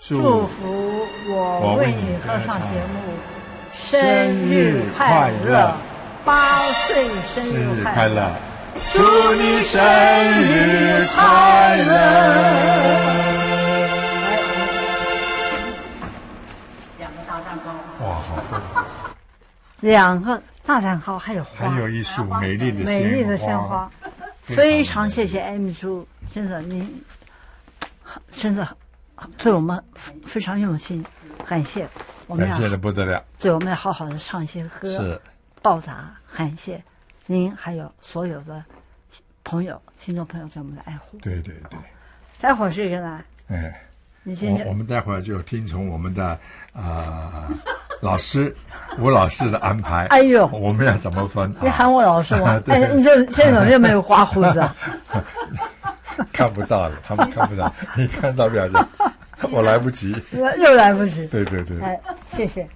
祝福我为你歌唱节目，生日快乐，8岁生日快乐， 祝你生日快乐。 2个大蛋糕， 哇，好丰富 ！2个大蛋糕，还有花， 还有一束美丽的鲜花。非常谢谢艾米珠先生，您真的对我们非常用心，感谢我们， 感谢的不得了。 对，我们要好好的唱一些歌， 是报答感谢您，还有所有的朋友、听众朋友对我们的爱护。 对对对， 待会儿是个呢，你先我们待会儿就听从我们的老师吴老师的安排。 哎呦， 我们要怎么分？ 你喊我老师吗？哎，你这现在又没有刮胡子啊？ 看不到了，他们看不到，你看到表情，我来不及， 又来不及。 对对对， 哎，谢谢。